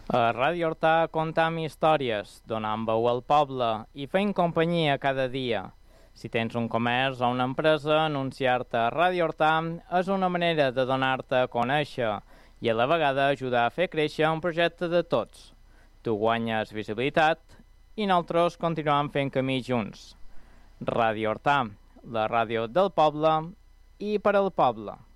A Ràdio Hortà contam històries, donant veu al poble i fent companyia cada dia. Si tens un comerç o una empresa, anunciar-te a Ràdio Hortà és una manera de donar-te a conèixer i a la vegada ajudar a fer créixer un projecte de tots. Tu guanyes visibilitat i nosaltres continuem fent camí junts. Ràdio Hortà, la ràdio del poble i per al poble.